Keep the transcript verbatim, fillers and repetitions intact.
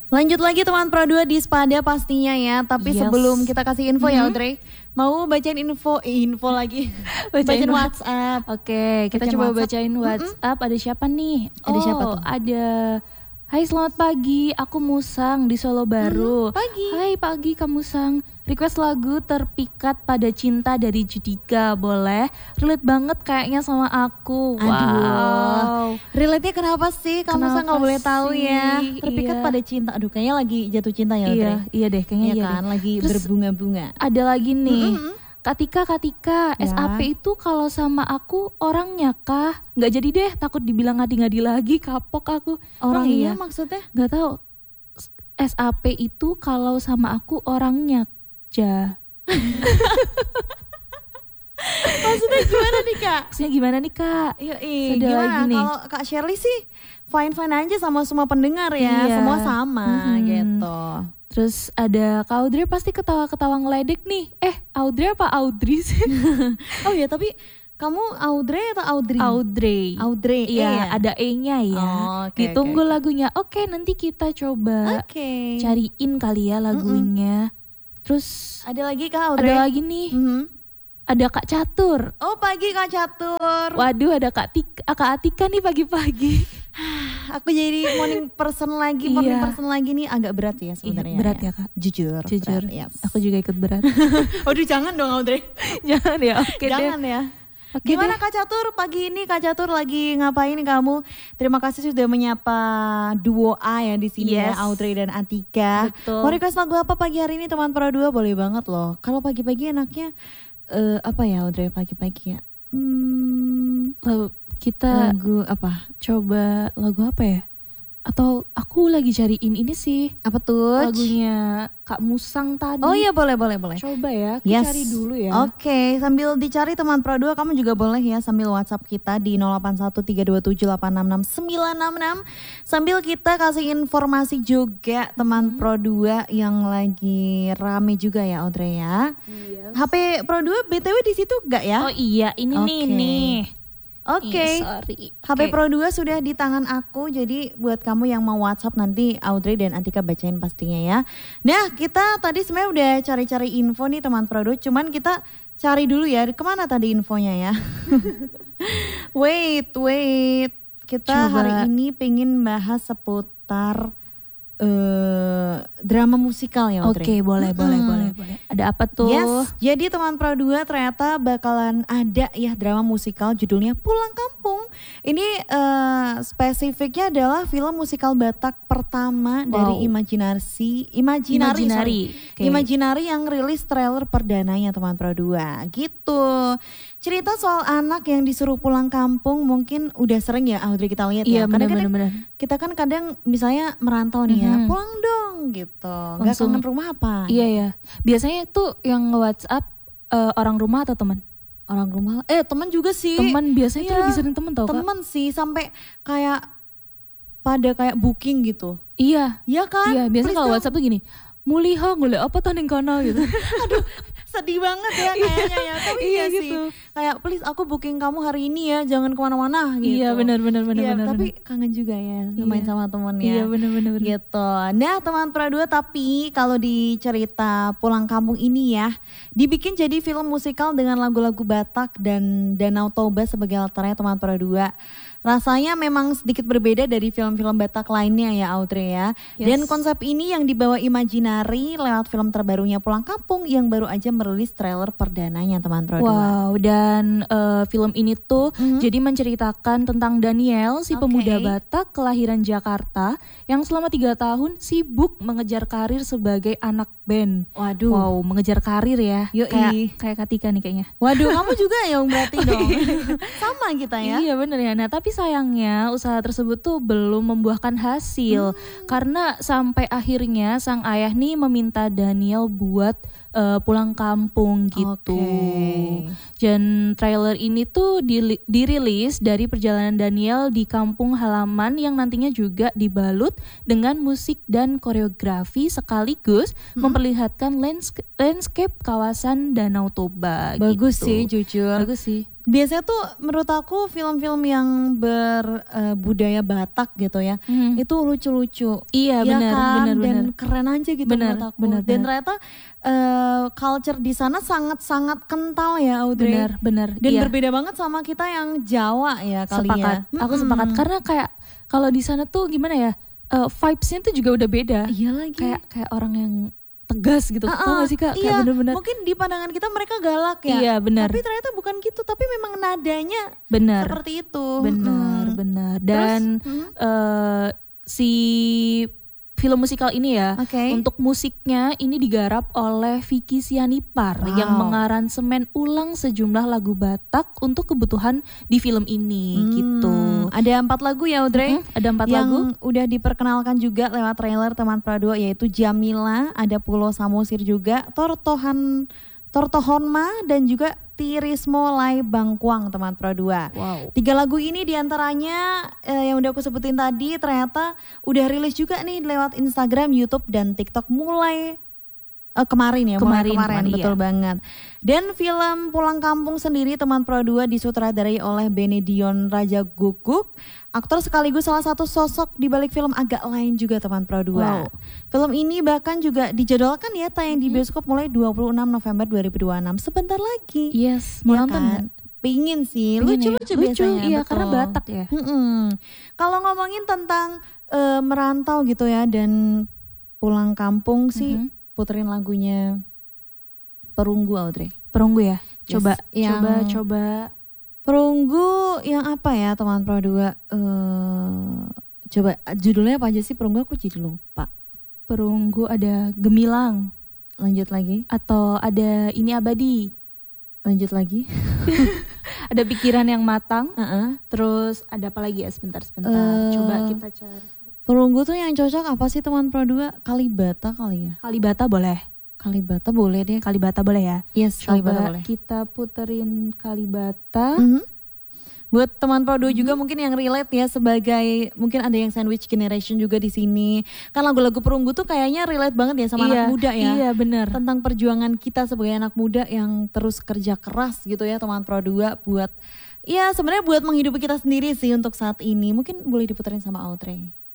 Lanjut lagi teman Pro dua di Spada pastinya ya. Tapi Yes. sebelum kita kasih info Mm-hmm. ya Audrey, mau bacain info, eh, info lagi. Bacain bacain wa- WhatsApp. Oke, kita Bacain coba WhatsApp. bacain WhatsApp. Ada siapa nih? Ada siapa Oh, tuh? ada. Hai, selamat pagi. Aku Musang di Solo Baru. pagi. Hai, pagi Kamu Musang. Request lagu Terpikat Pada Cinta dari Judika, boleh? Relate banget kayaknya sama aku. Wow. Aduh. Relate-nya kenapa sih? Kamu Kenapa Sang kalau boleh tahu sih? ya. Terpikat Iya. pada cinta. Aduh, kayaknya lagi jatuh cinta ya Audrey. Iya, iya deh, kayaknya Iya iya kan, deh. lagi Terus berbunga-bunga. ada lagi nih. Mm-mm. Katika, Katika, Ya. S A P itu kalau sama aku orangnya kah? Nggak jadi deh, takut dibilang ngadi-ngadi lagi, kapok aku. Emang Orangnya iya? maksudnya? Nggak tahu. S A P itu kalau sama aku orangnya ja. Maksudnya gimana nih Kak? Maksudnya gimana nih Kak? Iya, iya. Ada Gimana? lagi nih. Kalau Kak Shirley sih fine-fine aja sama semua pendengar ya. Iya. Semua sama Mhm. gitu. Terus ada Kak Audrey pasti ketawa-ketawa ngeledek nih. Eh, Audrey apa Audrey sih? Oh ya, tapi kamu Audrey atau Audrey? Audrey. Audrey. Iya, E ya? ada E-nya ya. Oh, oke, Ditunggu oke, oke. lagunya. Oke, nanti kita coba Oke. cariin kali ya lagunya. Terus Ada lagi Kak Audrey? ada lagi nih. Mhm. Ada Kak Catur. Oh, pagi Kak Catur. Waduh, ada Kak Tika, Kak Atika nih pagi-pagi. Aku jadi morning person lagi, morning Iya. person lagi nih agak berat ya sebenarnya. Iya, berat ya, Kak. Jujur. Jujur, berat, yes. aku juga ikut berat. Waduh, jangan dong Audrey. Jangan ya, oke Jangan deh. ya. Oke Gimana deh. Kak Catur pagi ini? Kak Catur lagi ngapain kamu? Terima kasih sudah menyapa duo A ya di sini Yes. ya, Audrey dan Atika. Betul. Mau request lagu apa pagi hari ini teman Pro dua? Boleh banget loh. Kalau pagi-pagi enaknya eh, apa ya Audrey pagi-pagi ya? Hmm, Lalu kita lagu apa? coba lagu apa ya? Atau aku lagi cariin ini sih, Apa tuh? lagunya Kak Musang tadi. Oh iya, boleh boleh boleh. Coba ya, aku Yes. cari dulu ya. Oke, sambil dicari teman Pro dua kamu juga boleh ya sambil WhatsApp kita di nol delapan satu tiga dua tujuh delapan enam enam sembilan enam enam. Sambil kita kasih informasi juga teman Pro dua yang lagi rame juga ya Audrey ya. Iya. H P Pro dua B T W di situ enggak ya? Oh iya, ini nih Oke. nih. Oke. Iya, sorry. H P Oke. Pro dua sudah di tangan aku, jadi buat kamu yang mau WhatsApp nanti Audrey dan Atika bacain pastinya ya. Nah, kita tadi sebenarnya udah cari-cari info nih teman Pro dua, cuman kita cari dulu ya, kemana tadi infonya ya? wait, wait, kita Coba. hari ini pengen bahas seputar eh, drama musikal ya Audrey. Oke, boleh, boleh, Mm-mm. boleh, boleh. Ada apa tuh? Yes, jadi teman Pro dua ternyata bakalan ada ya drama musikal judulnya Pulang Kampung. Ini eh, spesifiknya adalah film musikal Batak pertama dari Wow. Imajinasi, Imajinari, Imaginary. sorry. Oke. Imajinari yang rilis trailer perdananya teman Pro dua. Gitu. Cerita soal anak yang disuruh pulang kampung mungkin udah sering ya Audrey kita lihat ya. Iya, Kadang-kadang benar-benar. kita kan kadang misalnya merantau nih ya, Mhm. pulang dong gitu. Gak Langsung- kangen rumah apa? Iya ya. Biasanya itu yang nge-WhatsApp eh, orang rumah atau teman? Orang rumah, eh teman juga sih. Teman biasanya itu Iya, lebih sering teman tau Kak? Teman sih sampai kayak pada kayak booking gitu. Iya. Iya kan? Iya, biasanya Please kalau dong. WhatsApp tuh gini, muliha golek apa tuh ning kono gitu. Aduh, sedih banget ya kayaknya ya. Tapi Iya, iya sih. gitu. Kayak please aku booking kamu hari ini ya, jangan kemana-mana gitu. Iya, benar benar benar Iya, benar. tapi kangen juga ya main Iya. sama temen Iya, ya. benar benar benar. Gitu. Nah teman Pro dua, tapi kalau di cerita Pulang Kampung ini ya dibikin jadi film musikal dengan lagu-lagu Batak dan Danau Toba sebagai alternya teman Pro dua. Rasanya memang sedikit berbeda dari film-film Batak lainnya ya Audrey ya. Yes. Dan konsep ini yang dibawa Imajinari lewat film terbarunya Pulang Kampung yang baru aja merilis trailer perdananya teman Pro dua. Wow, dan eh, film ini tuh Mhm. jadi menceritakan tentang Daniel, si Oke. pemuda Batak kelahiran Jakarta yang selama tiga tahun sibuk mengejar karir sebagai anak band. Waduh. Wow, mengejar karir ya. Yoi. Kayak kayak Katika nih kayaknya. Waduh, kamu juga ya berarti dong. Sama kita ya. Iya bener ya. Nah tapi sayangnya usaha tersebut tuh belum membuahkan hasil Hmm. karena sampai akhirnya sang ayah nih meminta Daniel buat uh, pulang kampung gitu. Oke. Dan trailer ini tuh di, dirilis dari perjalanan Daniel di kampung halaman yang nantinya juga dibalut dengan musik dan koreografi sekaligus hmm. memperlihatkan landscape, landscape kawasan Danau Toba. Bagus gitu. sih jujur. Bagus sih. Biasanya tuh menurut aku film-film yang berbudaya uh, Batak gitu ya, hmm. itu lucu-lucu. Iya ya benar, kan? benar, dan benar. keren aja gitu benar, menurut aku. Benar, dan benar. ternyata uh, culture di sana sangat-sangat kental ya, Audrey. Benar, benar. Dan iya. berbeda banget sama kita yang Jawa ya kali sepakat. ya. Aku sepakat karena kayak kalau di sana tuh gimana ya, uh, vibes-nya tuh juga udah beda. Iya lagi. Kayak kayak orang yang tegas gitu, uh, uh, tau gak sih Kak? Iya, kayak bener-bener. mungkin di pandangan kita mereka galak ya. Iya benar. Tapi ternyata bukan gitu, tapi memang nadanya bener. seperti itu. Benar, hmm. benar. Dan Terus, hmm? uh, si film musikal ini ya, okay. untuk musiknya ini digarap oleh Vicky Sianipar wow. yang mengaransemen ulang sejumlah lagu Batak untuk kebutuhan di film ini hmm. gitu. Ada empat lagu ya Audrey? Hmm, ada empat yang lagu. Yang udah diperkenalkan juga lewat trailer teman Pradua, yaitu Jamila, ada Pulau Samosir juga, Tortohan Tortohonma dan juga Tirismo Lai Bangkuang teman Pradua. Wow. Tiga lagu ini diantaranya eh, yang udah aku sebutin tadi ternyata udah rilis juga nih lewat Instagram, YouTube dan TikTok mulai eh, kemarin ya, kemarin, mulai kemarin, kemarin betul iya. banget. Dan film Pulang Kampung sendiri teman Pradua disutradarai oleh Benedion Raja Guguk. Aktor sekaligus salah satu sosok di balik film agak lain juga teman Pradua. Wow. Film ini bahkan juga dijadwalkan ya tayang di bioskop mulai dua puluh enam November dua ribu dua puluh enam. Sebentar lagi. Yes, mau ya nonton kan? Pingin sih, lucu-lucu ya? biasanya. Lucu, iya betul. karena Batak ya. Kalau ngomongin tentang uh, merantau gitu ya dan pulang kampung sih, mm-hmm. puterin lagunya Perunggu Audrey. Perunggu ya? Coba, yes. coba, yang... coba. Perunggu yang apa ya teman Pradua? Uh, coba judulnya apa aja sih Perunggu, aku jadi lupa. Perunggu ada Gemilang. Lanjut lagi. Atau ada Ini Abadi. Lanjut lagi. Ada Pikiran Yang Matang. Uh-uh. Terus ada apa lagi ya, sebentar-sebentar. Uh, Coba kita cari. Perunggu tuh yang cocok apa sih teman Pradua? Kalibata kali ya? Kalibata boleh. Kalibata boleh deh. Kalibata boleh ya? Yes, coba Kalibata boleh. Kita puterin Kalibata. Mm-hmm. Buat teman Pradua mm-hmm. juga mungkin yang relate ya, sebagai mungkin ada yang sandwich generation juga di sini. Kan lagu-lagu Perunggu tuh kayaknya relate banget ya sama iya, anak muda ya. Iya benar. Tentang perjuangan kita sebagai anak muda yang terus kerja keras gitu ya teman Pradua buat ya sebenarnya buat menghidupi kita sendiri sih untuk saat ini. Mungkin boleh diputerin sama Audrey.